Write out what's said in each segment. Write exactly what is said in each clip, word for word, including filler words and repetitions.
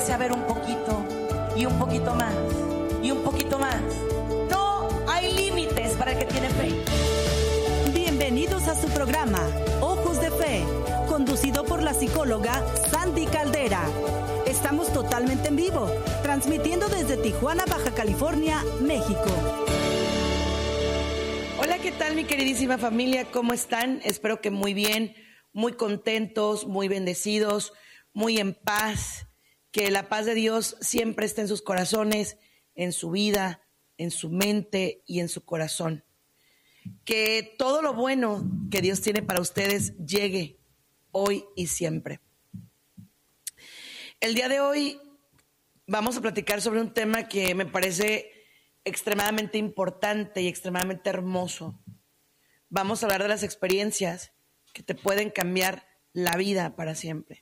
empiece a ver un poquito y un poquito más y un poquito más. No hay límites para el que tiene fe. Bienvenidos a su programa Ojos de Fe, conducido por la psicóloga Sandy Caldera. Estamos totalmente en vivo, transmitiendo desde Tijuana, Baja California, México. Hola, ¿qué tal, mi queridísima familia? ¿Cómo están? Espero que muy bien, muy contentos, muy bendecidos, muy en paz. Que la paz de Dios siempre esté en sus corazones, en su vida, en su mente y en su corazón. Que todo lo bueno que Dios tiene para ustedes llegue hoy y siempre. El día de hoy vamos a platicar sobre un tema que me parece extremadamente importante y extremadamente hermoso. Vamos a hablar de las experiencias que te pueden cambiar la vida para siempre.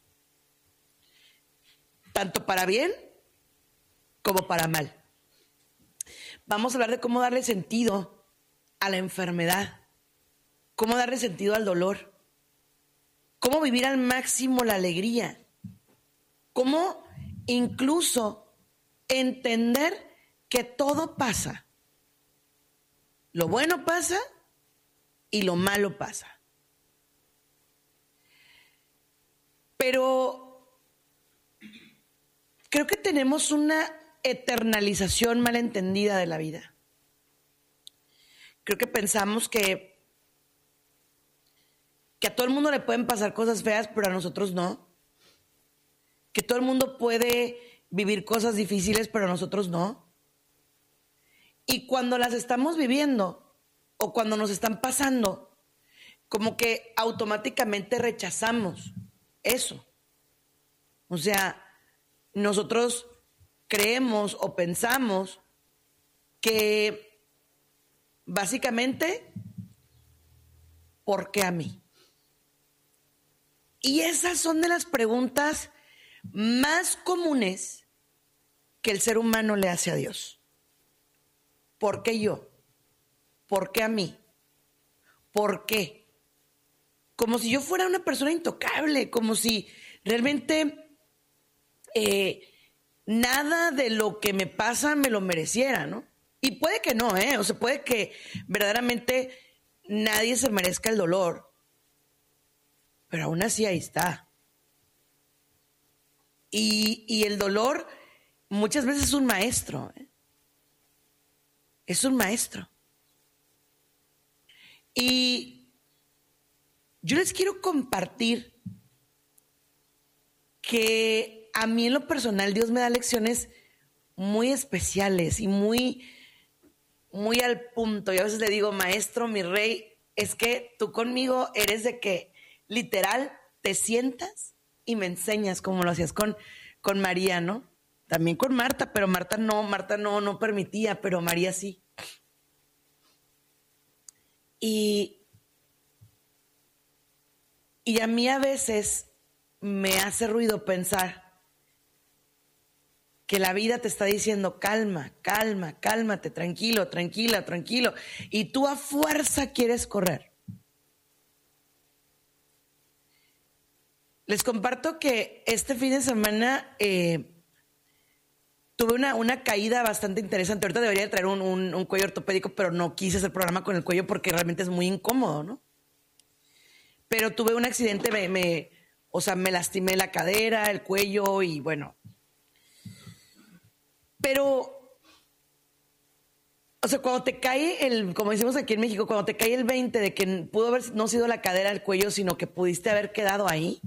Tanto para bien como para mal. Vamos a hablar de cómo darle sentido a la enfermedad, cómo darle sentido al dolor, cómo vivir al máximo la alegría, cómo incluso entender que todo pasa. Lo bueno pasa y lo malo pasa. Pero creo que tenemos una eternalización malentendida de la vida. Creo que pensamos que, que a todo el mundo le pueden pasar cosas feas, pero a nosotros no. Que todo el mundo puede vivir cosas difíciles, pero a nosotros no. Y cuando las estamos viviendo o cuando nos están pasando, como que automáticamente rechazamos eso. O sea, nosotros creemos o pensamos que básicamente, ¿por qué a mí? Y esas son de las preguntas más comunes que el ser humano le hace a Dios. ¿Por qué yo? ¿Por qué a mí? ¿Por qué? Como si yo fuera una persona intocable, como si realmente Eh, nada de lo que me pasa me lo mereciera, ¿no? Y puede que no, ¿eh? O sea, puede que verdaderamente nadie se merezca el dolor, pero aún así ahí está. Y, y el dolor muchas veces es un maestro, ¿eh? Es un maestro. Y yo les quiero compartir que a mí en lo personal Dios me da lecciones muy especiales y muy, muy al punto. Yo a veces le digo, maestro, mi rey, es que tú conmigo eres de que literal te sientas y me enseñas como lo hacías con, con María, ¿no? También con Marta, pero Marta no, Marta no, no permitía, pero María sí. Y, y a mí a veces me hace ruido pensar que la vida te está diciendo calma, calma, cálmate, tranquilo, tranquila, tranquilo. Y tú a fuerza quieres correr. Les comparto que este fin de semana eh, tuve una, una caída bastante interesante. Ahorita debería traer un, un, un cuello ortopédico, pero no quise hacer programa con el cuello porque realmente es muy incómodo, ¿no? Pero tuve un accidente, me, me, o sea, me lastimé la cadera, el cuello y bueno... Pero, o sea, cuando te cae el, como decimos aquí en México, cuando te cae el veinte de que pudo haber no sido la cadera el cuello, sino que pudiste haber quedado ahí,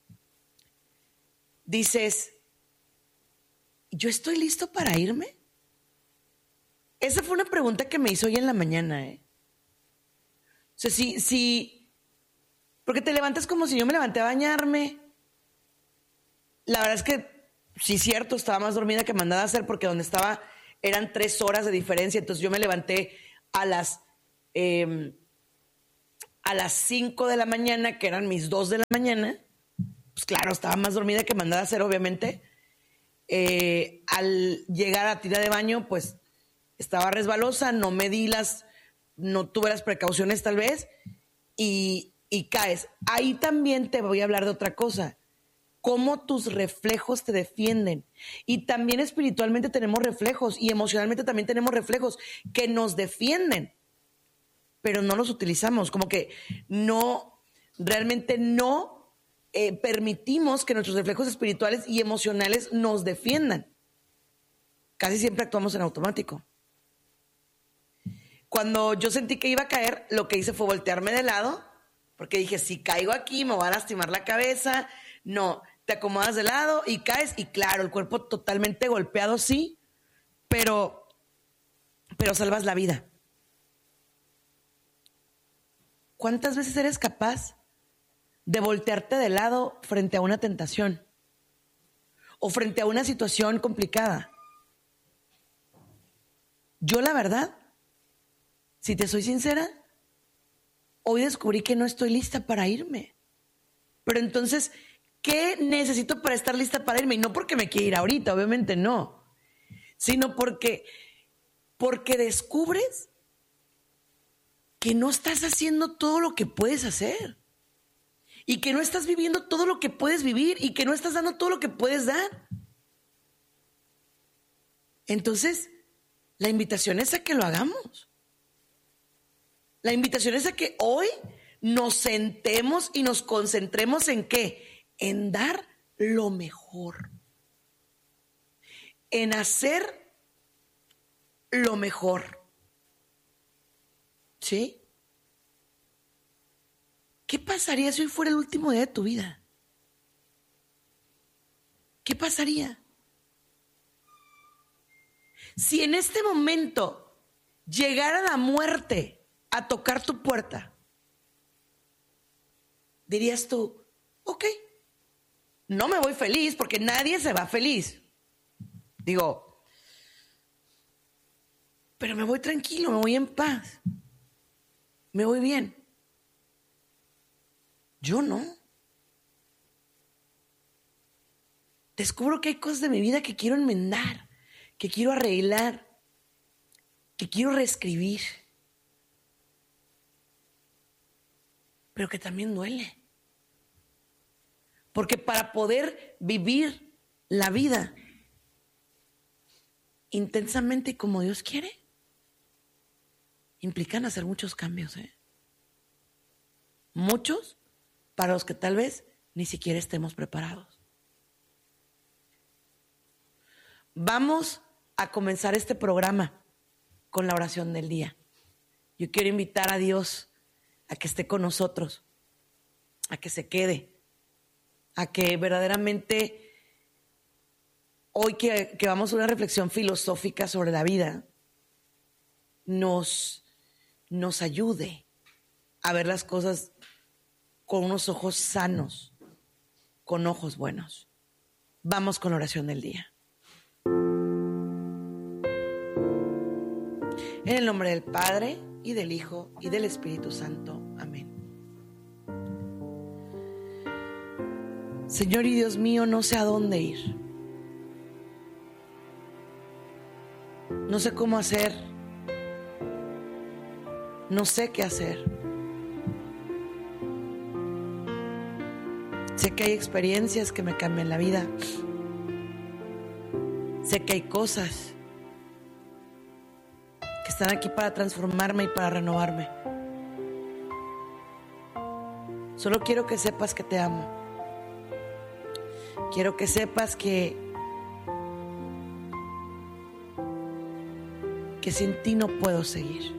dices, ¿yo estoy listo para irme? Esa fue una pregunta que me hizo hoy en la mañana, ¿eh? O sea, si, si, porque te levantas como si yo me levanté a bañarme. La verdad es que sí, cierto, estaba más dormida que mandada a hacer porque donde estaba eran tres horas de diferencia. Entonces yo me levanté a las eh, a las cinco de la mañana, que eran mis dos de la mañana. Pues claro, estaba más dormida que mandada a hacer, obviamente. Eh, al llegar a tira de baño, pues estaba resbalosa, no me di las, no tuve las precauciones tal vez, y, y caes. Ahí también te voy a hablar de otra cosa. cómo tus reflejos te defienden. Y también espiritualmente tenemos reflejos y emocionalmente también tenemos reflejos que nos defienden, pero no los utilizamos, como que no, realmente no eh, permitimos que nuestros reflejos espirituales y emocionales nos defiendan. Casi siempre actuamos en automático. Cuando yo sentí que iba a caer, lo que hice fue voltearme de lado, porque dije, si caigo aquí me va a lastimar la cabeza. No, te acomodas de lado y caes, y claro, el cuerpo totalmente golpeado, sí, pero, pero salvas la vida. ¿Cuántas veces eres capaz de voltearte de lado frente a una tentación o frente a una situación complicada? Yo, la verdad, si te soy sincera, hoy descubrí que no estoy lista para irme. Pero entonces, ¿qué necesito para estar lista para irme? Y no porque me quiera ir ahorita, obviamente no, sino porque, porque descubres que no estás haciendo todo lo que puedes hacer y que no estás viviendo todo lo que puedes vivir y que no estás dando todo lo que puedes dar. Entonces, la invitación es a que lo hagamos. La invitación es a que hoy nos sentemos y nos concentremos en ¿qué? En dar lo mejor. En hacer lo mejor. ¿Sí? ¿Qué pasaría si hoy fuera el último día de tu vida? ¿Qué pasaría? Si en este momento llegara la muerte a tocar tu puerta, dirías tú, ok, no me voy feliz porque nadie se va feliz. Digo, pero me voy tranquilo, me voy en paz, me voy bien. Yo no. Descubro que hay cosas de mi vida que quiero enmendar, que quiero arreglar, que quiero reescribir, pero que también duele. Porque para poder vivir la vida intensamente y como Dios quiere, implican hacer muchos cambios, ¿eh? Muchos para los que tal vez ni siquiera estemos preparados. Vamos a comenzar este programa con la oración del día. Yo quiero invitar a Dios a que esté con nosotros, a que se quede, a que verdaderamente hoy que, que vamos a una reflexión filosófica sobre la vida, nos, nos ayude a ver las cosas con unos ojos sanos, con ojos buenos. Vamos con la oración del día. En el nombre del Padre, y del Hijo, y del Espíritu Santo. Amén. Señor y Dios mío, no sé a dónde ir. No sé cómo hacer. No sé qué hacer. Sé que hay experiencias que me cambian la vida. Sé que hay cosas que están aquí para transformarme y para renovarme. Solo quiero que sepas que te amo. Quiero que sepas que que sin ti no puedo seguir.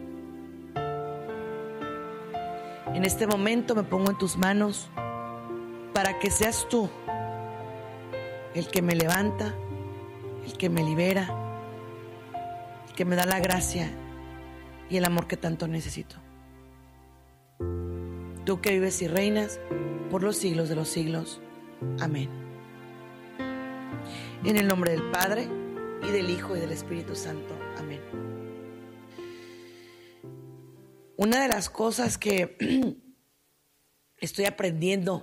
En este momento me pongo en tus manos para que seas tú el que me levanta, el que me libera, el que me da la gracia y el amor que tanto necesito. Tú que vives y reinas por los siglos de los siglos. Amén. En el nombre del Padre, y del Hijo, y del Espíritu Santo. Amén. Una de las cosas que estoy aprendiendo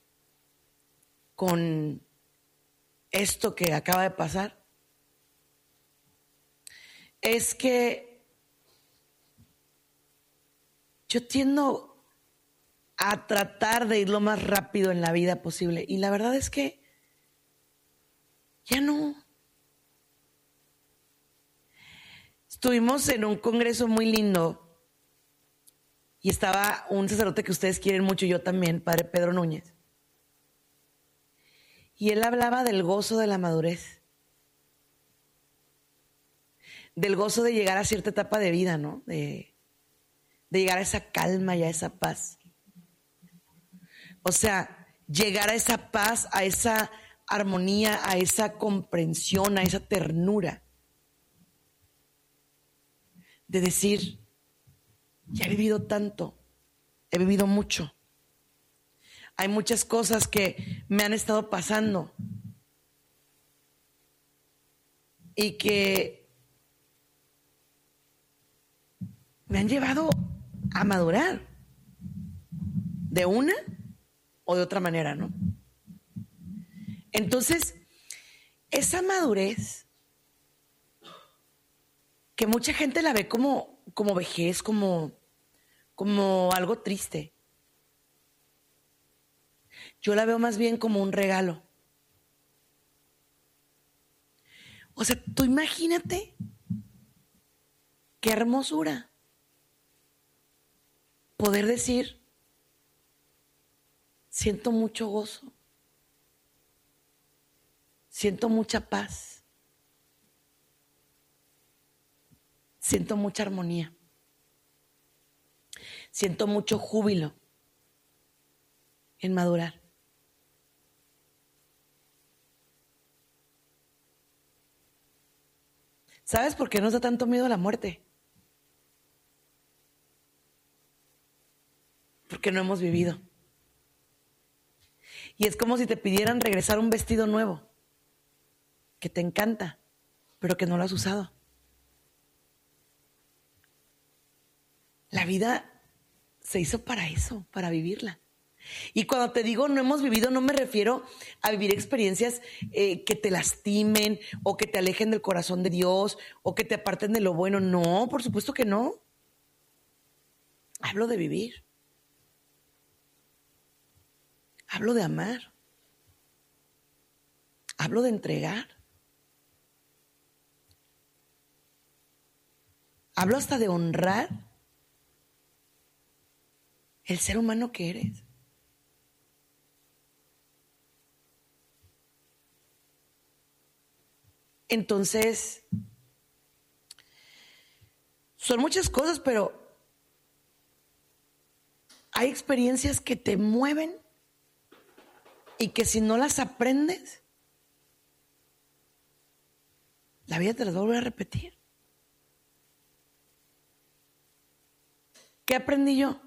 con esto que acaba de pasar es que yo tiendo a tratar de ir lo más rápido en la vida posible. Y la verdad es que ya no. Estuvimos en un congreso muy lindo y estaba un sacerdote que ustedes quieren mucho, yo también, Padre Pedro Núñez. Y él hablaba del gozo de la madurez, del gozo de llegar a cierta etapa de vida, ¿no? De, de llegar a esa calma y a esa paz. O sea, llegar a esa paz, a esa armonía, a esa comprensión, a esa ternura. De decir, ya he vivido tanto, he vivido mucho. Hay muchas cosas que me han estado pasando y que me han llevado a madurar de una o de otra manera, ¿no? Entonces, esa madurez que mucha gente la ve como, como vejez, como, como algo triste. Yo la veo más bien como un regalo. O sea, tú imagínate qué hermosura poder decir, siento mucho gozo, siento mucha paz. Siento mucha armonía. Siento mucho júbilo en madurar. ¿Sabes por qué nos da tanto miedo a la muerte? Porque no hemos vivido. Y es como si te pidieran regresar un vestido nuevo, que te encanta, pero que no lo has usado. La vida se hizo para eso, para vivirla. Y cuando te digo no hemos vivido, no me refiero a vivir experiencias eh, que te lastimen o que te alejen del corazón de Dios o que te aparten de lo bueno. No, por supuesto que no. Hablo de vivir. Hablo de amar. Hablo de entregar. Hablo hasta de honrar el ser humano que eres. Entonces, son muchas cosas, pero hay experiencias que te mueven y que si no las aprendes, la vida te las va a volver a repetir. ¿Qué aprendí yo?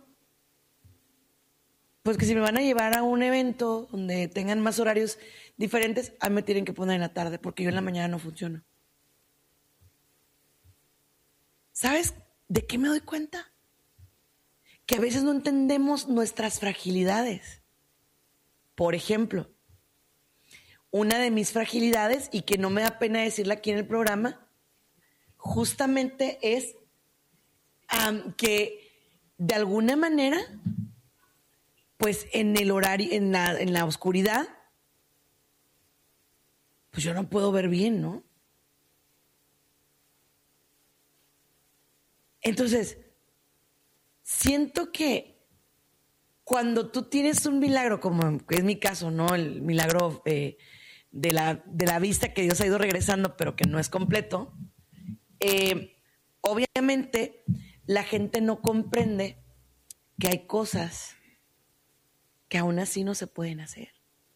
Pues que si me van a llevar a un evento donde tengan más horarios diferentes, a mí me tienen que poner en la tarde porque yo en la mañana no funciono. ¿Sabes de qué me doy cuenta? Que a veces no entendemos nuestras fragilidades. Por ejemplo, una de mis fragilidades, y que no me da pena decirla aquí en el programa, justamente es um, que de alguna manera, pues en el horario, en la, en la oscuridad, pues yo no puedo ver bien, ¿no? Entonces, siento que cuando tú tienes un milagro, como es mi caso, ¿no? El milagro eh, de, la, de la vista que Dios ha ido regresando, pero que no es completo, eh, obviamente la gente no comprende que hay cosas que aún así no se pueden hacer.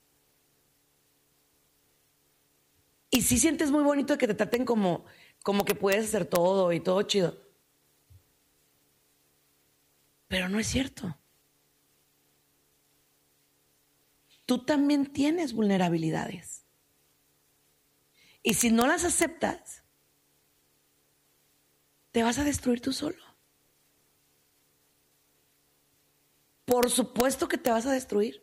Y sí sientes muy bonito que te traten como, como que puedes hacer todo y todo chido. Pero no es cierto. Tú también tienes vulnerabilidades. Y si no las aceptas, te vas a destruir tú solo. Por supuesto que te vas a destruir.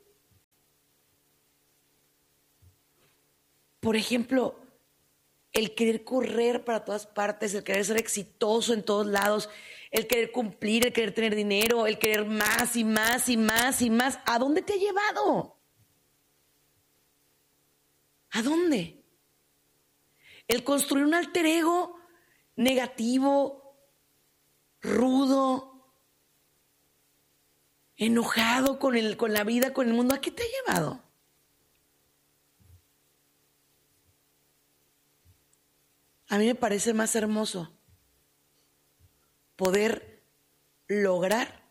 Por ejemplo, el querer correr para todas partes, el querer ser exitoso en todos lados, el querer cumplir, el querer tener dinero, el querer más y más y más y más. ¿A dónde te ha llevado? ¿A dónde? El construir un alter ego negativo, rudo, enojado con, el, con la vida, con el mundo. ¿A qué te ha llevado? A mí me parece más hermoso poder lograr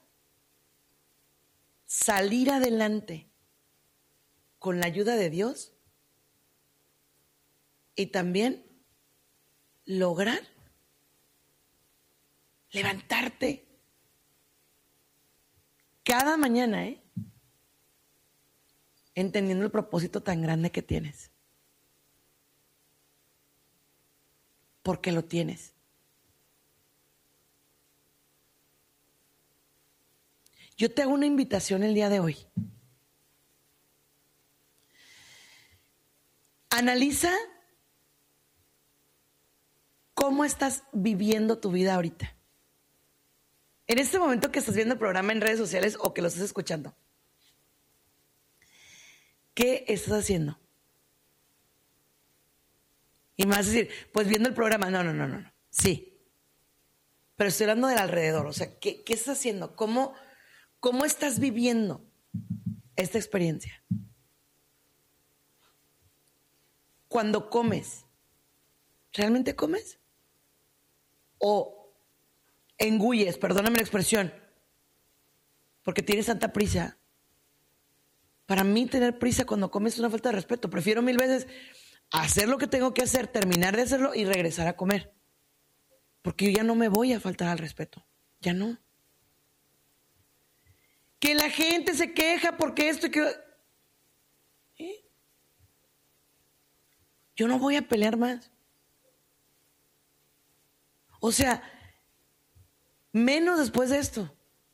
salir adelante con la ayuda de Dios y también lograr levantarte cada mañana, ¿eh? Entendiendo el propósito tan grande que tienes. Porque lo tienes. Yo te hago una invitación el día de hoy. Analiza cómo estás viviendo tu vida ahorita. En este momento que estás viendo el programa en redes sociales o que lo estás escuchando, ¿qué estás haciendo? Y me vas a decir, pues viendo el programa, no, no, no, no, no. Sí. Pero estoy hablando del alrededor, o sea, ¿qué, qué estás haciendo? ¿Cómo, cómo estás viviendo esta experiencia? Cuando comes, ¿realmente comes? O engulles, perdóname la expresión, porque tienes tanta prisa. Para mí tener prisa cuando comes es una falta de respeto. Prefiero mil veces hacer lo que tengo que hacer, terminar de hacerlo y regresar a comer. Porque yo ya no me voy a faltar al respeto. Ya no. Que la gente se queja porque esto y que... ¿Eh? Yo no voy a pelear más. O sea, menos después de esto.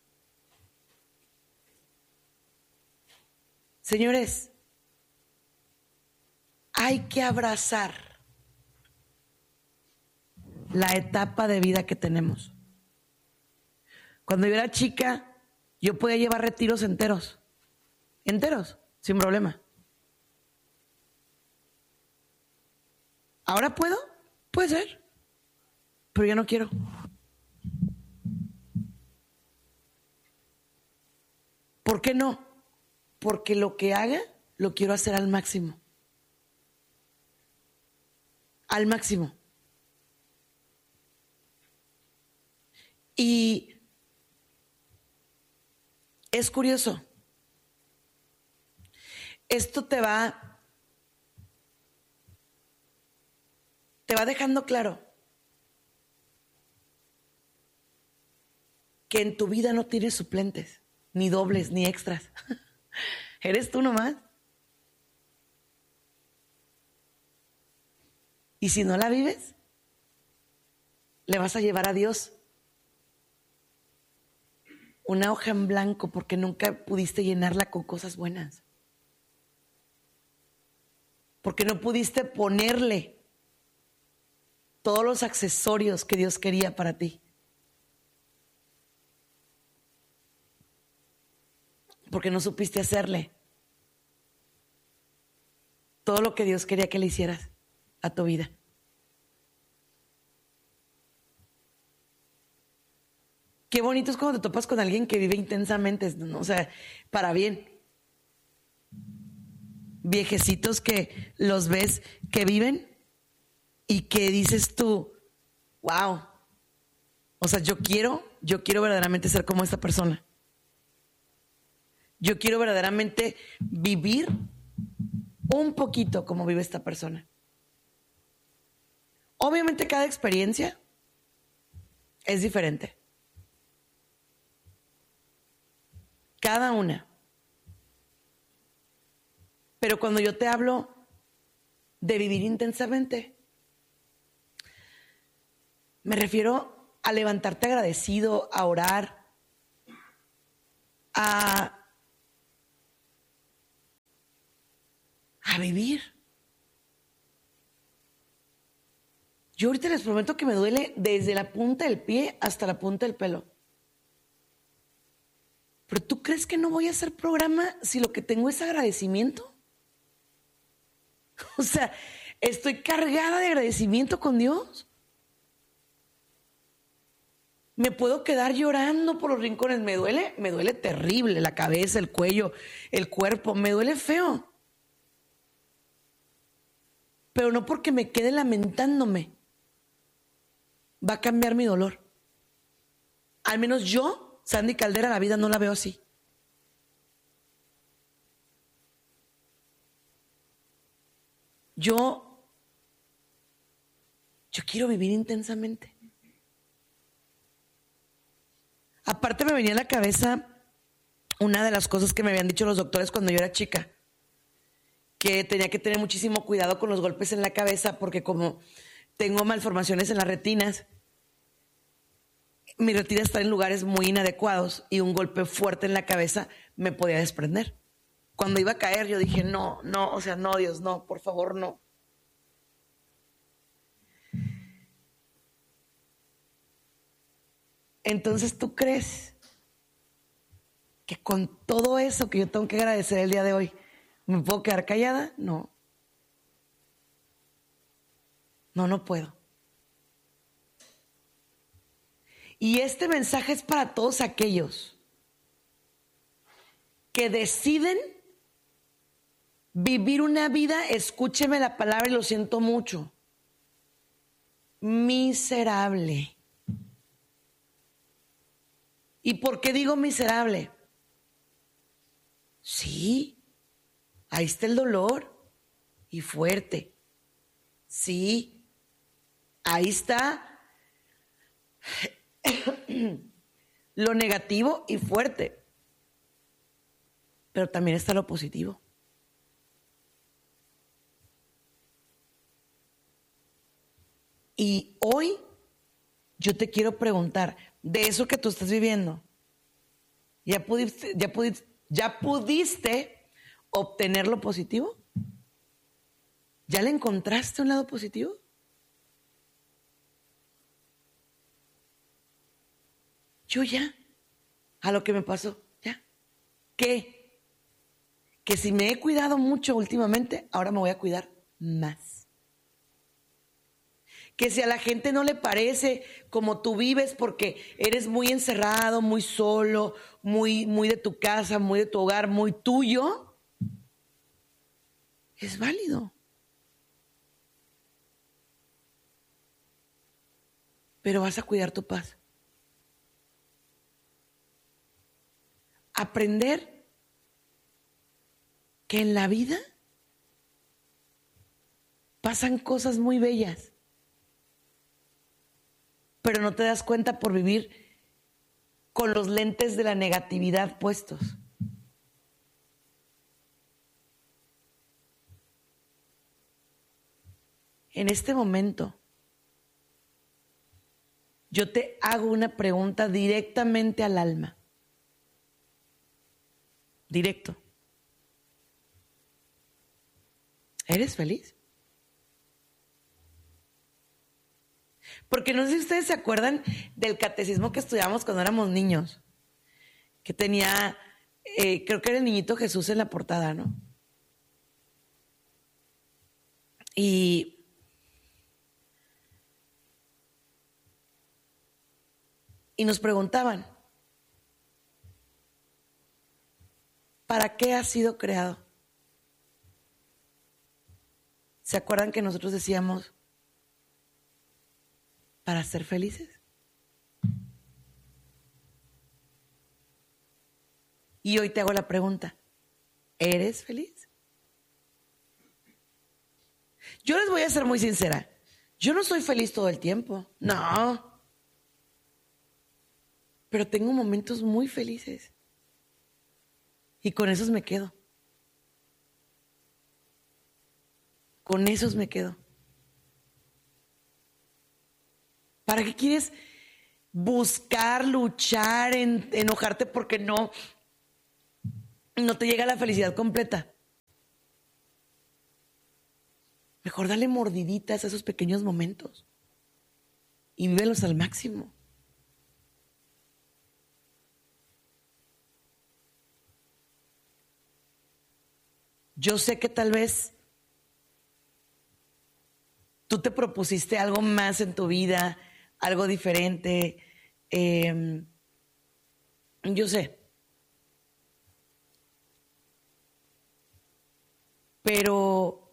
Señores, hay que abrazar la etapa de vida que tenemos. Cuando yo era chica, yo podía llevar retiros enteros, enteros, sin problema. ¿Ahora puedo? Puede ser, pero yo no quiero. ¿Por qué no? Porque lo que haga, lo quiero hacer al máximo. Al máximo. Y es curioso. Esto te va, te va dejando claro que en tu vida no tienes suplentes, ni dobles, ni extras. Eres tú nomás. Y si no la vives, le vas a llevar a Dios una hoja en blanco porque nunca pudiste llenarla con cosas buenas. Porque no pudiste ponerle todos los accesorios que Dios quería para ti. Porque no supiste hacerle todo lo que Dios quería que le hicieras a tu vida. Qué bonito es cuando te topas con alguien que vive intensamente, ¿no? O sea, para bien. Viejecitos que los ves que viven y que dices tú, wow. O sea, yo quiero, yo quiero verdaderamente ser como esta persona. Yo quiero verdaderamente vivir un poquito como vive esta persona. Obviamente cada experiencia es diferente. Cada una. Pero cuando yo te hablo de vivir intensamente, me refiero a levantarte agradecido, a orar, a, a vivir. Yo ahorita les prometo que me duele desde la punta del pie hasta la punta del pelo. ¿Pero tú crees que no voy a hacer programa si lo que tengo es agradecimiento? O sea, estoy cargada de agradecimiento con Dios. Me puedo quedar llorando por los rincones. Me duele, me duele terrible la cabeza, el cuello, el cuerpo. Me duele feo. Pero no porque me quede lamentándome va a cambiar mi dolor. Al menos yo, Sandy Caldera, la vida no la veo así. Yo, yo quiero vivir intensamente. Aparte me venía a la cabeza una de las cosas que me habían dicho los doctores cuando yo era chica, que tenía que tener muchísimo cuidado con los golpes en la cabeza porque como tengo malformaciones en las retinas, mi retina está en lugares muy inadecuados y un golpe fuerte en la cabeza me podía desprender. Cuando iba a caer yo dije, no, no, o sea, no, Dios, no, por favor, no. Entonces, ¿tú crees que con todo eso que yo tengo que agradecer el día de hoy, me puedo quedar callada? No. No, no puedo. Y este mensaje es para todos aquellos que deciden vivir una vida, escúcheme la palabra y lo siento mucho, miserable. ¿Y por qué digo miserable? Sí, ahí está el dolor y fuerte. Sí, ahí está lo negativo y fuerte. Pero también está lo positivo. Y hoy yo te quiero preguntar, de eso que tú estás viviendo, ¿ya pudiste, ya pudiste, ya pudiste obtener lo positivo? ¿Ya le encontraste un lado positivo? Yo ya, a lo que me pasó, ya. ¿Qué? Que si me he cuidado mucho últimamente, ahora me voy a cuidar más. Que si a la gente no le parece como tú vives porque eres muy encerrado, muy solo, muy, muy de tu casa, muy de tu hogar, muy tuyo, es válido. Pero vas a cuidar tu paz. Aprender que en la vida pasan cosas muy bellas, pero no te das cuenta por vivir con los lentes de la negatividad puestos. En este momento, yo te hago una pregunta directamente al alma. Directo. ¿Eres feliz? Porque no sé si ustedes se acuerdan del catecismo que estudiamos cuando éramos niños, que tenía, eh, creo que era el niñito Jesús en la portada, ¿no? Y y nos preguntaban, ¿para qué has sido creado? ¿Se acuerdan que nosotros decíamos, para ser felices? Y hoy te hago la pregunta, ¿eres feliz? Yo les voy a ser muy sincera, yo no soy feliz todo el tiempo, no. Pero tengo momentos muy felices. Y con esos me quedo. Con esos me quedo. ¿Para qué quieres buscar, luchar, en, enojarte porque no, no te llega la felicidad completa? Mejor dale mordiditas a esos pequeños momentos. y vívelos al máximo. Yo sé que tal vez tú te propusiste algo más en tu vida, algo diferente. Eh, yo sé. Pero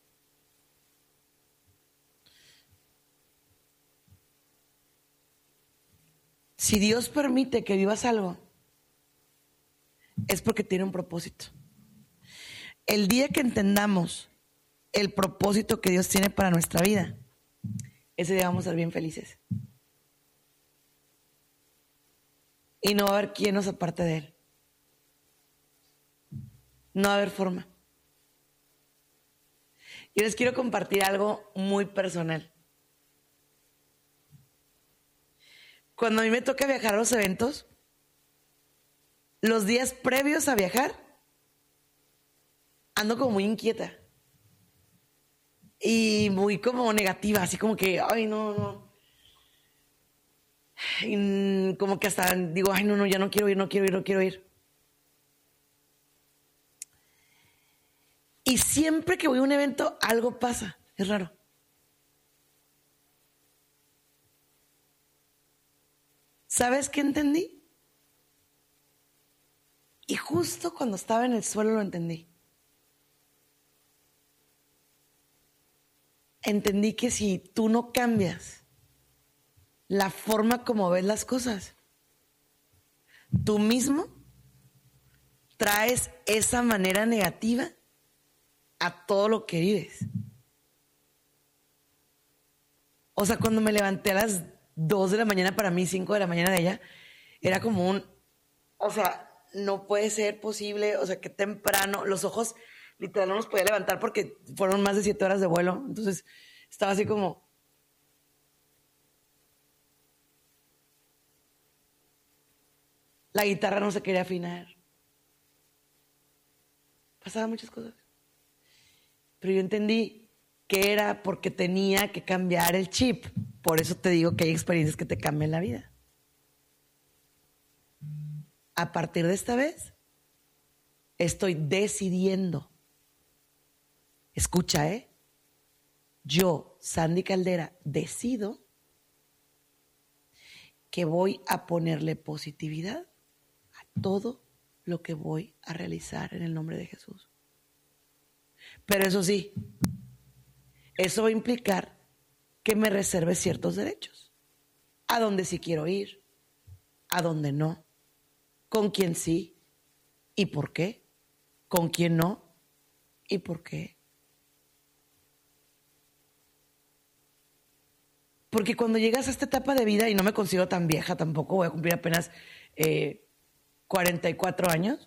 si Dios permite que vivas algo, es porque tiene un propósito. El día que entendamos el propósito que Dios tiene para nuestra vida, ese día vamos a ser bien felices. Y no va a haber quien nos aparte de Él. No va a haber forma. Yo les quiero compartir algo muy personal. Cuando a mí me toca viajar a los eventos, los días previos a viajar, ando como muy inquieta. Y muy como negativa, así como que, ay, no, no. Y como que hasta digo, ay, no, no, ya no quiero ir, no quiero ir, no quiero ir. Y siempre que voy a un evento, algo pasa. Es raro. ¿Sabes qué entendí? Y justo cuando estaba en el suelo lo entendí. Entendí que si tú no cambias la forma como ves las cosas, tú mismo traes esa manera negativa a todo lo que vives. O sea, cuando me levanté a las dos de la mañana, para mí cinco de la mañana de allá, era como un, o sea, no puede ser posible, o sea, que temprano, los ojos literal no los podía levantar porque fueron más de siete horas de vuelo, entonces estaba así como, la guitarra no se quería afinar, pasaban muchas cosas, pero yo entendí que era porque tenía que cambiar el chip. Por eso te digo que hay experiencias que te cambian la vida. A partir de esta vez, estoy decidiendo. Escucha, ¿eh? Yo, Sandy Caldera, decido que voy a ponerle positividad a todo lo que voy a realizar en el nombre de Jesús. Pero eso sí, eso va a implicar que me reserve ciertos derechos. A dónde sí quiero ir, a dónde no, con quién sí y por qué, con quién no y por qué. Porque cuando llegas a esta etapa de vida, y no me considero tan vieja tampoco, voy a cumplir apenas eh, cuarenta y cuatro años.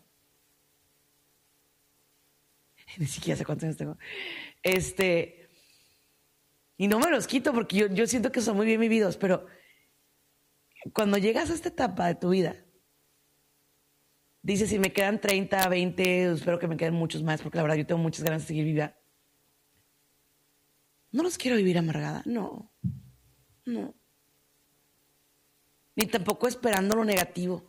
Ni siquiera sé cuántos años tengo. Este, y no me los quito porque yo, yo siento que son muy bien vividos, pero cuando llegas a esta etapa de tu vida, dices, si me quedan treinta, veinte, espero que me queden muchos más, porque la verdad yo tengo muchas ganas de seguir viva. No los quiero vivir amargada, no. No. Ni tampoco esperando lo negativo.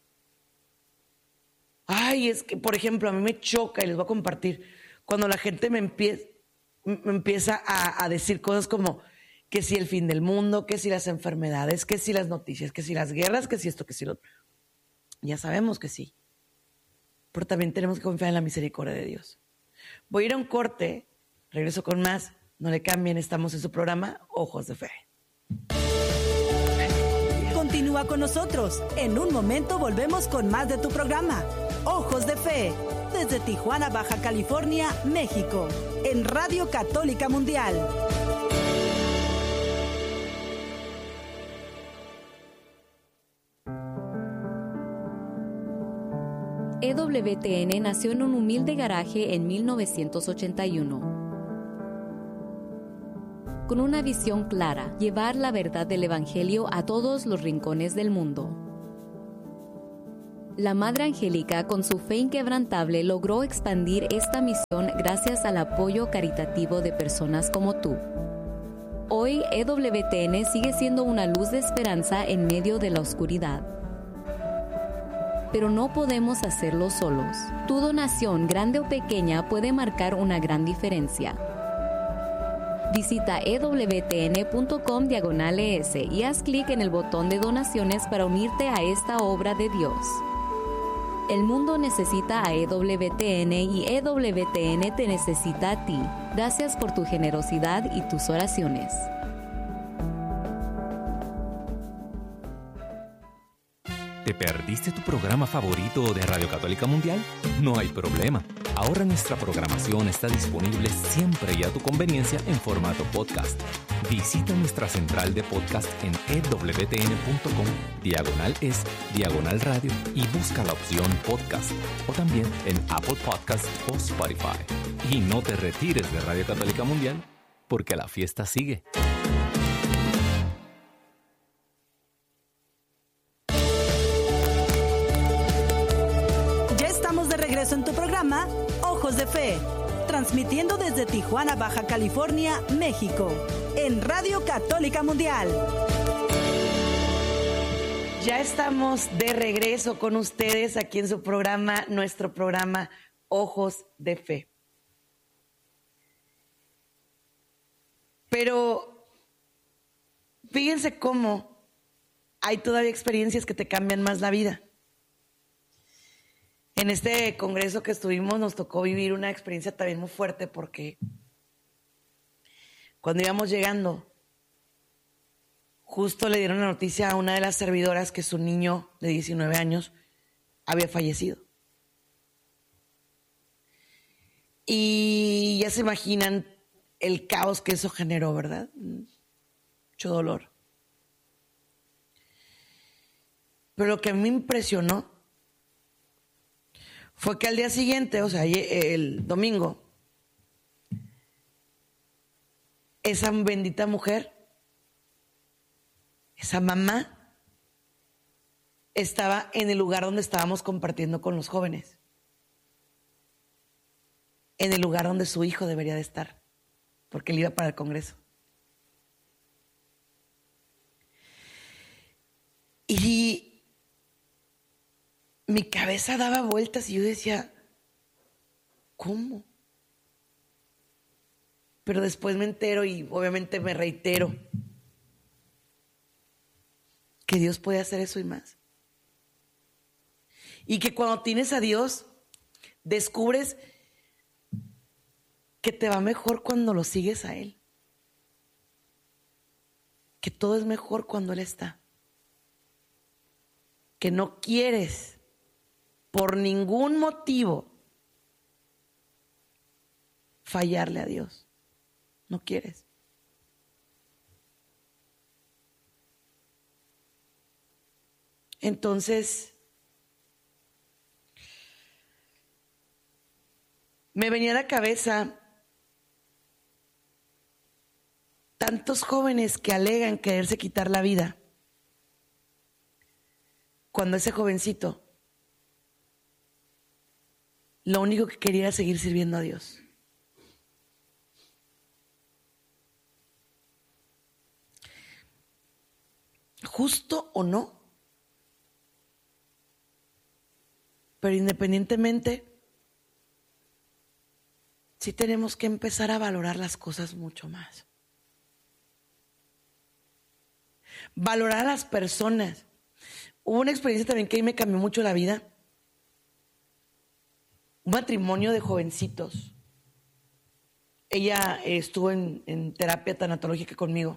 Ay, es que, por ejemplo, a mí me choca, y les voy a compartir, cuando la gente me empieza, me empieza a, a decir cosas como que si el fin del mundo, que si las enfermedades, que si las noticias, que si las guerras, que si esto, que si lo... Ya sabemos que sí. Pero también tenemos que confiar en la misericordia de Dios. Voy a ir a un corte, regreso con más. No le cambien, estamos en su programa Ojos de Fe. Continúa con nosotros. En un momento volvemos con más de tu programa Ojos de Fe, desde Tijuana, Baja California, México, en Radio Católica Mundial. E W T N nació en un humilde garaje en mil novecientos ochenta y uno. Con una visión clara, llevar la verdad del Evangelio a todos los rincones del mundo. La Madre Angélica, con su fe inquebrantable, logró expandir esta misión gracias al apoyo caritativo de personas como tú. Hoy E W T N sigue siendo una luz de esperanza en medio de la oscuridad. Pero no podemos hacerlo solos. Tu donación, grande o pequeña, puede marcar una gran diferencia. Visita e w t n punto com diagonal e s y haz clic en el botón de donaciones para unirte a esta obra de Dios. El mundo necesita a E W T N y E W T N te necesita a ti. Gracias por tu generosidad y tus oraciones. ¿Te perdiste tu programa favorito de Radio Católica Mundial? No hay problema. Ahora nuestra programación está disponible siempre y a tu conveniencia en formato podcast. Visita nuestra central de podcast en e w t n punto com, diagonal es, diagonal radio y busca la opción podcast. O también en Apple Podcasts o Spotify. Y no te retires de Radio Católica Mundial, porque la fiesta sigue. En tu programa Ojos de Fe, transmitiendo desde Tijuana, Baja California, México, en Radio Católica Mundial. Ya estamos de regreso con ustedes aquí en su programa, nuestro programa Ojos de Fe. Pero fíjense cómo hay todavía experiencias que te cambian más la vida. En este congreso que estuvimos nos tocó vivir una experiencia también muy fuerte porque cuando íbamos llegando, justo le dieron la noticia a una de las servidoras que su niño de diecinueve años había fallecido. Y ya se imaginan el caos que eso generó, ¿verdad? Mucho dolor. Pero lo que a mí me impresionó fue que al día siguiente, o sea, el domingo, esa bendita mujer, esa mamá, estaba en el lugar donde estábamos compartiendo con los jóvenes. En el lugar donde su hijo debería de estar, porque él iba para el congreso. Y mi cabeza daba vueltas y yo decía, ¿cómo? Pero después me entero y obviamente me reitero que Dios puede hacer eso y más. Y que cuando tienes a Dios, descubres que te va mejor cuando lo sigues a Él. Que todo es mejor cuando Él está. Que no quieres por ningún motivo fallarle a Dios. No quieres. Entonces, me venía a la cabeza tantos jóvenes que alegan quererse quitar la vida, cuando ese jovencito lo único que quería era seguir sirviendo a Dios. Justo o no, pero independientemente, sí tenemos que empezar a valorar las cosas mucho más. Valorar a las personas. Hubo una experiencia también que a mí me cambió mucho la vida. Un matrimonio de jovencitos. Ella eh, estuvo en, en terapia tanatológica conmigo.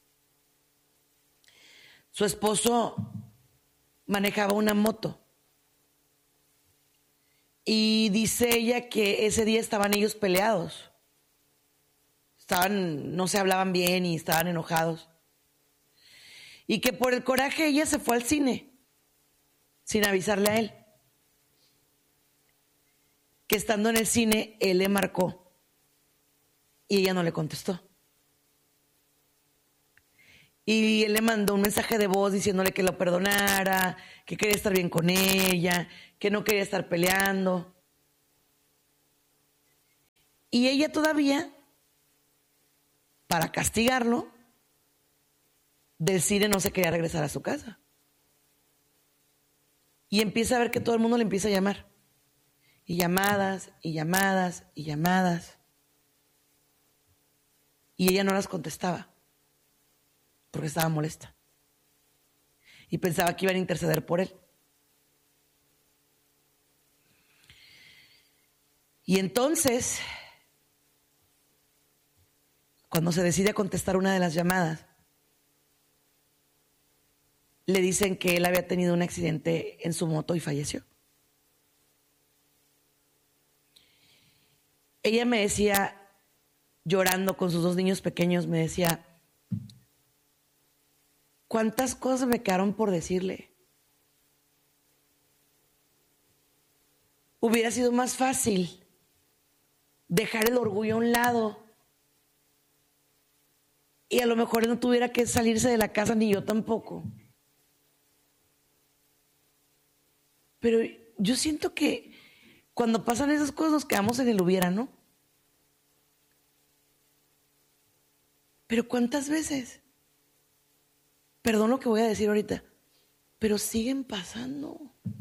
Su esposo manejaba una moto. Y dice ella que ese día estaban ellos peleados. Estaban, no se hablaban bien y estaban enojados. Y que por el coraje ella se fue al cine, sin avisarle a él. Que estando en el cine, él le marcó y ella no le contestó. Y él le mandó un mensaje de voz diciéndole que lo perdonara, que quería estar bien con ella, que no quería estar peleando. Y ella todavía, para castigarlo, del cine no se quería regresar a su casa. Y empieza a ver que todo el mundo le empieza a llamar. Y llamadas, y llamadas, y llamadas. Y ella no las contestaba, porque estaba molesta. Y pensaba que iban a interceder por él. Y entonces, cuando se decide a contestar una de las llamadas, le dicen que él había tenido un accidente en su moto y falleció. Ella me decía, llorando con sus dos niños pequeños, me decía, ¿cuántas cosas me quedaron por decirle? Hubiera sido más fácil dejar el orgullo a un lado y a lo mejor él no tuviera que salirse de la casa, ni yo tampoco. Pero yo siento que cuando pasan esas cosas nos quedamos en el hubiera, ¿no? Pero ¿cuántas veces? Perdón lo que voy a decir ahorita, pero siguen pasando.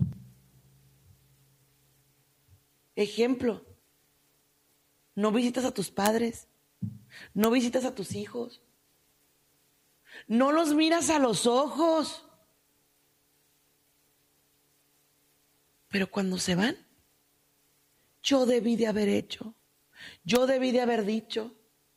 Ejemplo, no visitas a tus padres, no visitas a tus hijos, no los miras a los ojos. Pero cuando se van, yo debí de haber hecho, yo debí de haber dicho.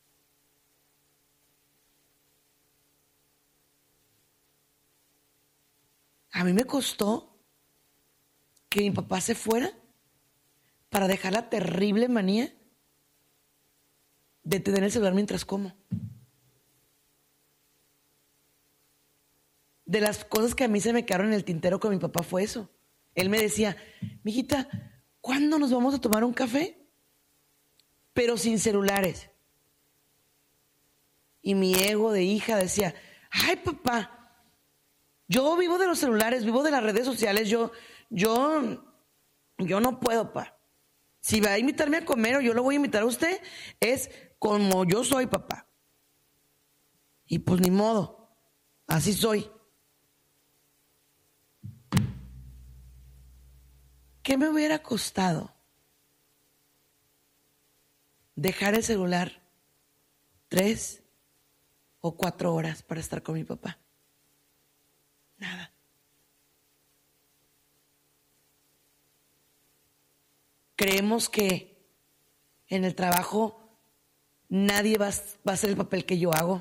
A mí me costó que mi papá se fuera para dejar la terrible manía de tener el celular mientras como. De las cosas que a mí se me quedaron en el tintero con mi papá fue eso. Él me decía, mijita, ¿cuándo nos vamos a tomar un café? Pero sin celulares. Y mi ego de hija decía, ay, papá, yo vivo de los celulares, vivo de las redes sociales, yo, yo, yo no puedo, pa. Si va a invitarme a comer o yo lo voy a invitar a usted, es como yo soy, papá. Y pues ni modo, así soy. ¿Qué me hubiera costado dejar el celular tres o cuatro horas para estar con mi papá? Nada. Creemos que en el trabajo nadie va, va a hacer el papel que yo hago.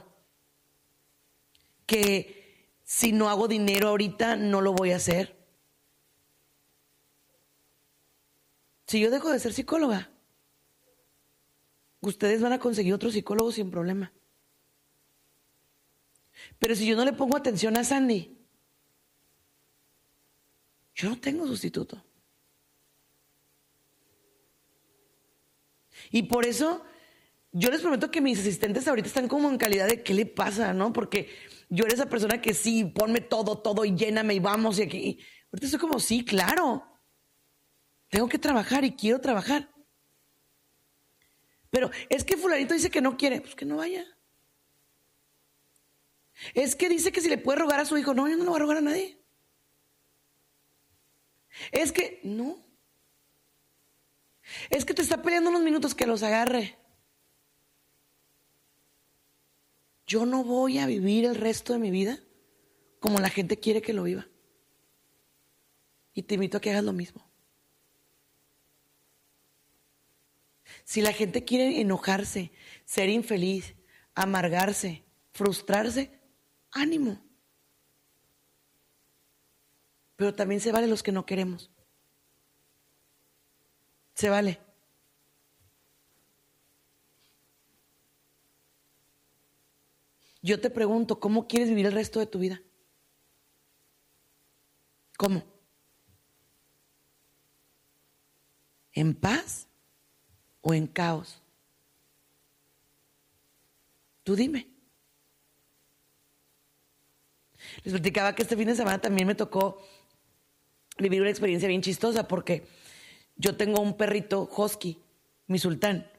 Que si no hago dinero ahorita, no lo voy a hacer. Si yo dejo de ser psicóloga, ustedes van a conseguir otro psicólogo sin problema. Pero si yo no le pongo atención a Sandy, yo no tengo sustituto. Y por eso yo les prometo que mis asistentes ahorita están como en calidad de ¿qué le pasa? ¿No? Porque yo era esa persona que sí, ponme todo, todo y lléname y vamos y aquí. Ahorita estoy como, sí, claro. Tengo que trabajar y quiero trabajar. Pero es que fulanito dice que no quiere, pues que no vaya. Es que dice que si le puede rogar a su hijo, no, yo no le voy a rogar a nadie. Es que, no. Es que te está peleando unos minutos, que los agarre. Yo no voy a vivir el resto de mi vida como la gente quiere que lo viva. Y te invito a que hagas lo mismo. Si la gente quiere enojarse, ser infeliz, amargarse, frustrarse, ánimo. Pero también se vale los que no queremos. Se vale. Yo te pregunto, ¿cómo quieres vivir el resto de tu vida? ¿Cómo? ¿En paz o en caos? Tú dime. Les platicaba que este fin de semana también me tocó vivir una experiencia bien chistosa porque yo tengo un perrito husky, mi sultán,